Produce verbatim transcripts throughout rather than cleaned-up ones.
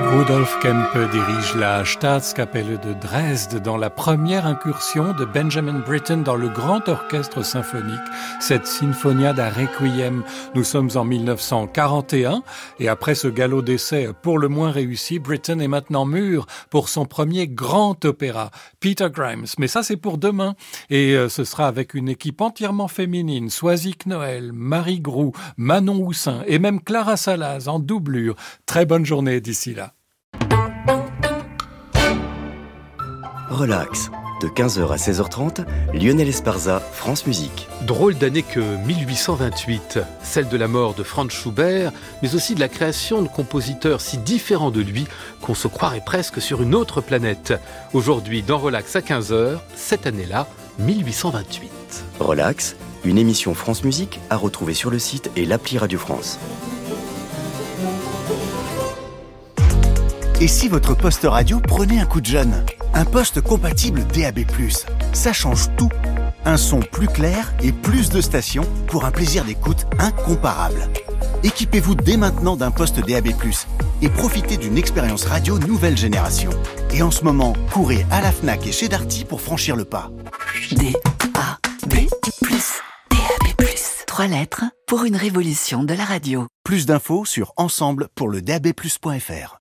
Rudolf Kempe dirige la Staatskapelle de Dresde dans la première incursion de Benjamin Britten dans le grand orchestre symphonique, cette Sinfonia da Requiem. Nous sommes en mille neuf cent quarante et un et après ce galop d'essai pour le moins réussi, Britten est maintenant mûr pour son premier grand opéra, Peter Grimes. Mais ça c'est pour demain et euh, ce sera avec une équipe entièrement féminine, Soisic Noël, Marie Groux, Manon Houssin et même Clara Salaz en doublure. Très bonne journée d'ici là. Relax. De quinze heures à seize heures trente, Lionel Esparza, France Musique. Drôle d'année que mille huit cent vingt-huit, celle de la mort de Franz Schubert, mais aussi de la création de compositeurs si différents de lui qu'on se croirait presque sur une autre planète. Aujourd'hui, dans Relax à quinze heures, cette année-là, mille huit cent vingt-huit. Relax, une émission France Musique à retrouver sur le site et l'appli Radio France. Et si votre poste radio prenait un coup de jeune ? Un poste compatible D A B plus, ça change tout. Un son plus clair et plus de stations pour un plaisir d'écoute incomparable. Équipez-vous dès maintenant d'un poste D A B plus et profitez d'une expérience radio nouvelle génération. Et en ce moment, courez à la Fnac et chez Darty pour franchir le pas. D A B plus, D A B plus. Trois lettres pour une révolution de la radio. Plus d'infos sur ensemble pour le D A B plus point F R.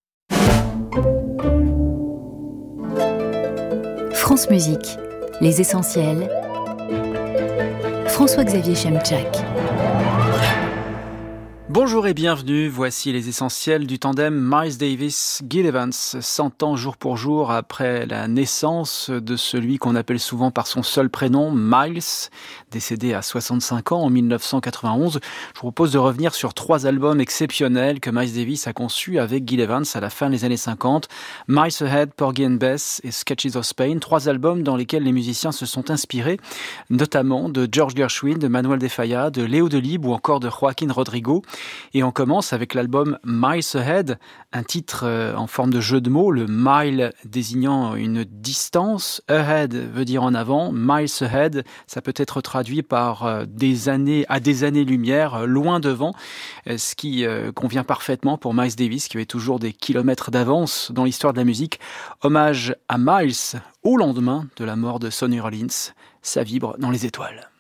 France Musique, les essentiels. François-Xavier Chemchak. Bonjour et bienvenue, voici les essentiels du tandem Miles Davis-Gil Evans, cent ans jour pour jour après la naissance de celui qu'on appelle souvent par son seul prénom, Miles, décédé à soixante-cinq ans en mille neuf cent quatre-vingt-onze. Je vous propose de revenir sur trois albums exceptionnels que Miles Davis a conçus avec Gil Evans à la fin des années cinquante. Miles Ahead, Porgy and Bess et Sketches of Spain, trois albums dans lesquels les musiciens se sont inspirés, notamment de George Gershwin, de Manuel de Falla, de Léo Delibes ou encore de Joaquín Rodrigo. Et on commence avec l'album Miles Ahead, un titre en forme de jeu de mots, le mile désignant une distance, ahead veut dire en avant, Miles Ahead, ça peut être traduit par des années, à des années-lumière, loin devant, ce qui convient parfaitement pour Miles Davis, qui avait toujours des kilomètres d'avance dans l'histoire de la musique. Hommage à Miles au lendemain de la mort de Sonny Rollins, ça vibre dans les étoiles.